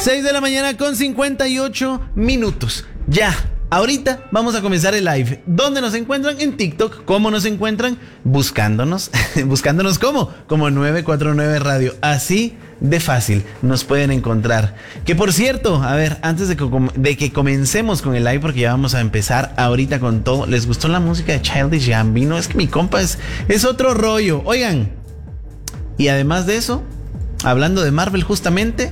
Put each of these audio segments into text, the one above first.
6 de la mañana con 58 minutos. Ya, ahorita vamos a comenzar el live. ¿Dónde nos encuentran? En TikTok. ¿Cómo nos encuentran? Buscándonos. ¿Buscándonos cómo? Como 949 Radio. Así de fácil nos pueden encontrar. Que por cierto, a ver, antes de que comencemos con el live, porque ya vamos a empezar ahorita con todo. ¿Les gustó la música de Childish Gambino? Es que mi compa es otro rollo. Oigan, y además de eso, hablando de Marvel justamente,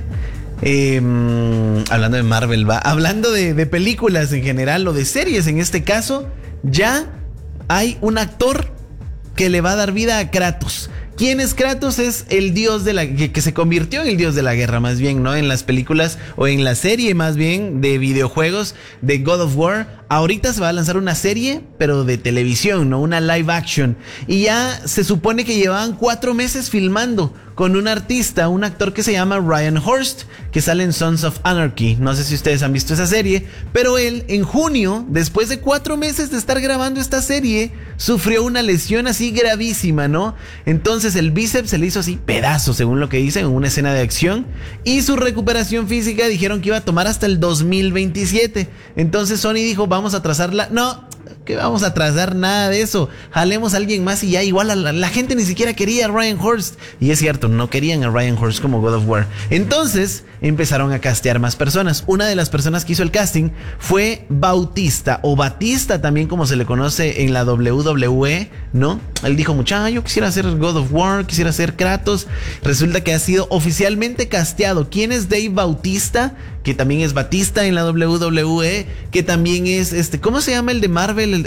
hablando de Marvel, hablando de películas en general o de series en este caso, ya hay un actor que le va a dar vida a Kratos. ¿Quién es Kratos? Es el dios de la que se convirtió en el dios de la guerra, más bien, ¿no? En las películas o en la serie más bien de videojuegos de God of War. Ahorita se va a lanzar una serie, pero de televisión, ¿no? Una live action. Y ya se supone que llevaban 4 meses filmando con un artista, un actor que se llama Ryan Hurst, que sale en Sons of Anarchy. No sé si ustedes han visto esa serie, pero él en junio, después de 4 meses de estar grabando esta serie, sufrió una lesión así gravísima, ¿no? Entonces el bíceps se le hizo así pedazos, según lo que dicen, en una escena de acción. Y su recuperación física dijeron que iba a tomar hasta el 2027. Entonces Sony dijo, vamos a trazarla. No, que vamos a trazar nada de eso. Jalemos a alguien más y ya igual la gente ni siquiera quería a Ryan Hurst. Y es cierto, no querían a Ryan Hurst como God of War. Entonces empezaron a castear más personas. Una de las personas que hizo el casting fue Bautista, o Batista también como se le conoce en la WWE, ¿no? Él dijo, muchacho, yo quisiera ser God of War, quisiera ser Kratos. Resulta que ha sido oficialmente casteado. ¿Quién es Dave Bautista? Que también es Batista en la WWE, que también es ¿cómo se llama el de Marvel?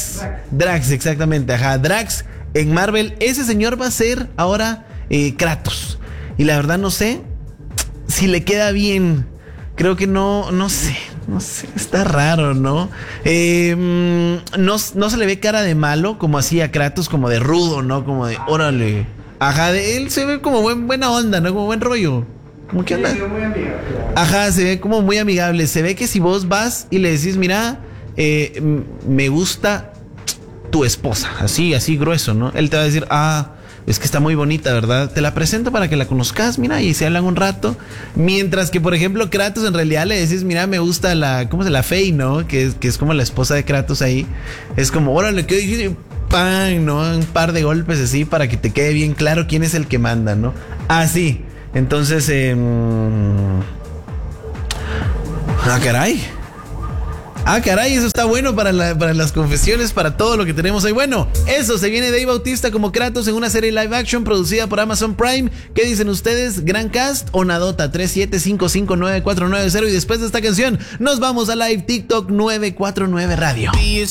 Drax, exactamente, ajá, Drax en Marvel. Ese señor va a ser ahora Kratos. Y la verdad no sé si le queda bien. Creo que no sé, está raro, ¿no? No se le ve cara de malo, como así a Kratos, como de rudo, ¿no? Como de, órale. Ajá, de él se ve como buena onda, ¿no? Como buen rollo. ¿Cómo que anda? Muy amigable. Ajá, se ve como muy amigable. Se ve que si vos vas y le decís, mira, me gusta tu esposa, así grueso, ¿no? Él te va a decir, es que está muy bonita, ¿verdad? Te la presento para que la conozcas, mira, y se hablan un rato. Mientras que, por ejemplo, Kratos en realidad le decís, mira, me gusta la Faye, ¿no? Que es como la esposa de Kratos ahí. Es como, órale, ¿qué dijiste? ¡Pam! ¿No? Un par de golpes así para que te quede bien claro quién es el que manda, ¿no? Así. Entonces, caray, eso está bueno para las confesiones, para todo lo que tenemos hoy. Bueno, eso, se viene Dave Bautista como Kratos en una serie live action producida por Amazon Prime. ¿Qué dicen ustedes? ¿Gran cast o nadota? 375594990. Y después de esta canción, nos vamos a live TikTok 949 Radio.